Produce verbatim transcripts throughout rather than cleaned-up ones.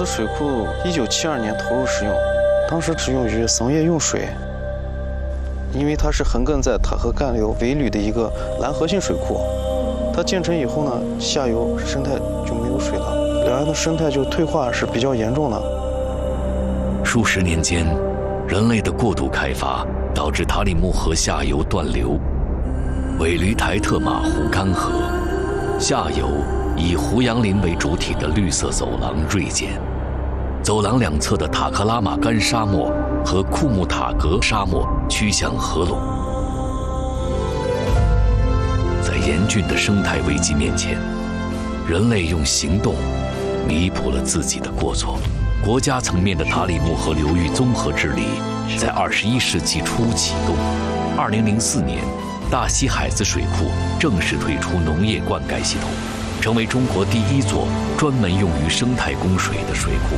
子水库一九七二年投入使用，当时只用于农业用水，因为它是横亘在塔河干流尾闾的一个拦河性水库。它建成以后呢，下游生态就没有水了，两岸的生态就退化是比较严重的。 数十年间，人类的过度开发导致塔里木河下游断流，尾闾台特玛湖干涸，下游以胡杨林为主体的绿色走廊锐减，走廊两侧的塔克拉玛干沙漠和库木塔格沙漠趋向合拢。在严峻的生态危机面前，人类用行动弥补了自己的过错。国家层面的塔里木河流域综合治理在二十一世纪初启动。二零零四年，大溪海子水库正式推出农业灌溉系统，成为中国第一座专门用于生态供水的水库。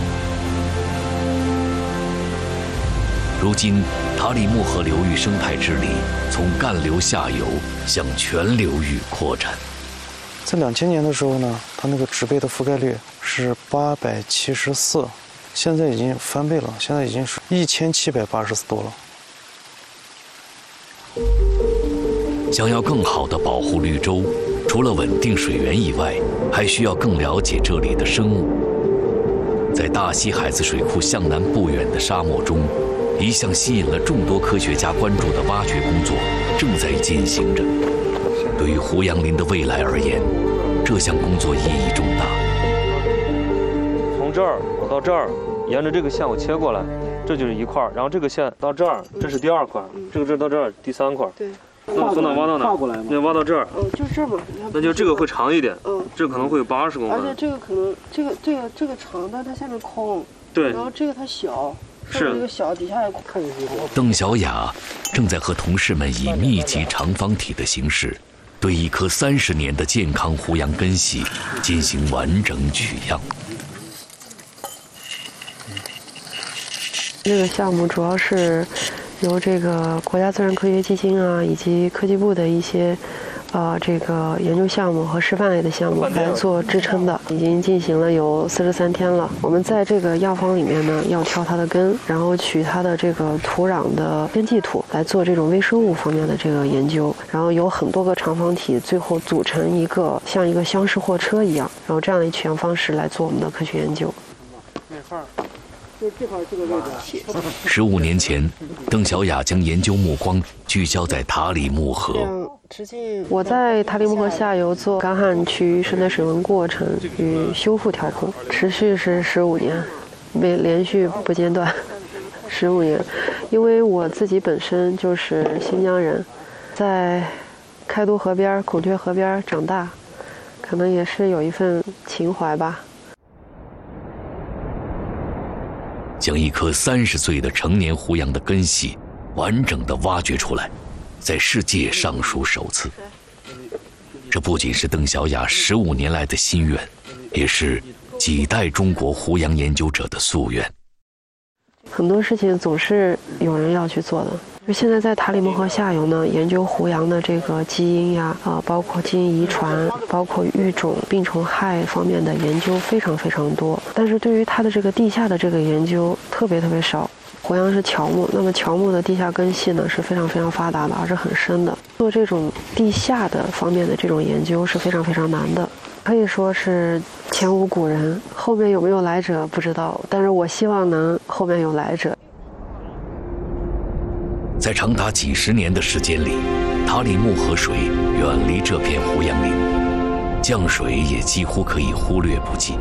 如今，塔里木河流域生态治理从干流下游向全流域扩展。 在两千年的时候呢，它那个植被的覆盖率是八百七十四，现在已经翻倍了，现在已经是一千七百八十多了。 想要更好地保护绿洲，除了稳定水源以外，还需要更了解这里的生物。在大溪海子水库向南不远的沙漠中，一项吸引了众多科学家关注的挖掘工作正在进行着。对于胡杨林的未来而言，这项工作意义重大。 从这儿我到这儿，沿着这个线我切过来，这就是一块，然后这个线到这儿，这是第二块，这个这到这儿第三块。 对。 那我从哪挖到哪？ 跨过来吗？ 那挖到这儿。 嗯，就这么。 那就这个会长一点。 嗯。 这可能会有八十公分。 而且这个可能，这个这个这个长，但它下面空。 对。 然后这个它小。 是。 这个小，底下也看进去。 邓小雅正在和同事们以密集长方体的形式，对一棵三十年的健康胡杨根系进行完整取样。 这个项目主要是由这个国家自然科学基金啊，以及科技部的一些呃这个研究项目和示范类的项目来做支撑的，已经进行了有四十三天了。我们在这个药方里面呢，要挑它的根，然后取它的这个土壤的根系土来做这种微生物方面的这个研究，然后有很多个长方体，最后组成一个像一个厢式货车一样，然后这样的取样方式来做我们的科学研究。 那块儿。 就是这块这个位置。 十五年前，邓小雅将研究目光聚焦在塔里木河。 我在塔里木河下游做干旱区生态水文过程与修复调控，持续是十五年，没连续不间断，十五年。因为我自己本身就是新疆人，在开都河边、孔雀河边长大，可能也是有一份情怀吧。 将一棵三十岁的成年胡杨的根系完整的挖掘出来，在世界尚属首次。这不仅是邓小雅十五年来的心愿，也是几代中国胡杨研究者的夙愿。 很多事情总是有人要去做的。就现在在塔里木河下游呢，研究胡杨的这个基因呀，啊、呃，包括基因遗传，包括育种、病虫害方面的研究非常非常多。但是对于它的这个地下的这个研究特别特别少。胡杨是乔木，那么乔木的地下根系呢是非常非常发达的，而且很深的。做这种地下的方面的这种研究是非常非常难的，可以说是前无古人，后面有没有来者不知道，但是我希望能后面有来者。 在长达几十年的时间里，塔里木河水远离这片胡杨林，降水也几乎可以忽略不计。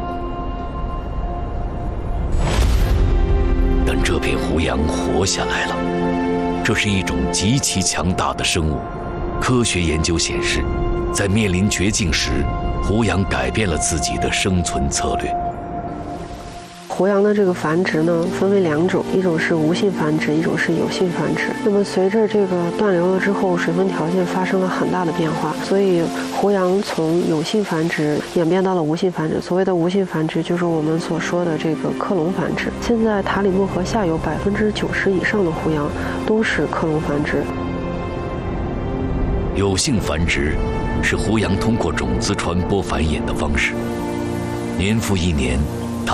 但这片胡杨活下来了，这是一种极其强大的生物。科学研究显示，在面临绝境时，胡杨改变了自己的生存策略。 胡杨的这个繁殖呢，分为两种，一种是无性繁殖，一种是有性繁殖。那么随着这个断流了之后，水分条件发生了很大的变化，所以胡杨从有性繁殖演变到了无性繁殖。所谓的无性繁殖，就是我们所说的这个克隆繁殖。现在塔里木河下游百分之九十以上的胡杨都是克隆繁殖。 有性繁殖是胡杨通过种子传播繁衍的方式，年复一年，